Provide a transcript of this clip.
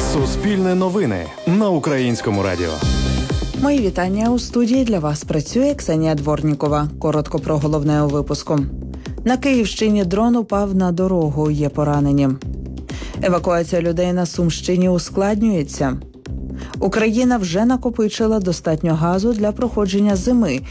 Суспільне новини на Українському радіо. Мої вітання. У студії для вас працює Ксенія Дворнікова. Коротко про головне у випуску. На Київщині дрон упав на дорогу, є поранені. Евакуація людей на Сумщині ускладнюється. Україна вже накопичила достатньо газу для проходження зими.